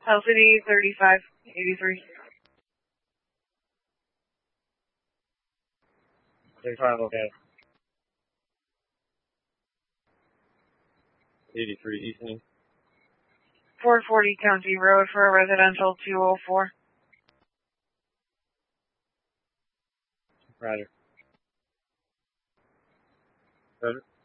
LCD 3583. 35, okay. 83 Eastern. 440 County Road for a residential 204. Roger. Roger.